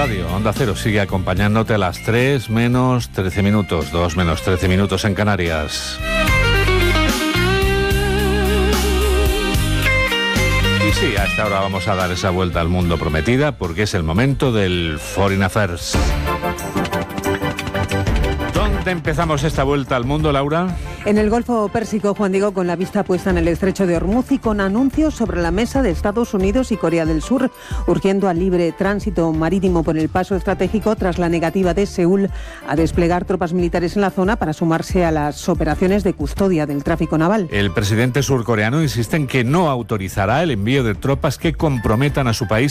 radio. Onda Cero sigue acompañándote a las 3 menos 13 minutos, 2 menos 13 minutos en Canarias. Y sí, a esta hora vamos a dar esa vuelta al mundo prometida porque es el momento del Foreign Affairs. ¿Dónde empezamos esta vuelta al mundo, Laura? En el Golfo Pérsico, Juan Diego, con la vista puesta en el estrecho de Hormuz y con anuncios sobre la mesa de Estados Unidos y Corea del Sur, urgiendo al libre tránsito marítimo por el paso estratégico tras la negativa de Seúl a desplegar tropas militares en la zona para sumarse a las operaciones de custodia del tráfico naval. El presidente surcoreano insiste en que no autorizará el envío de tropas que comprometan a su país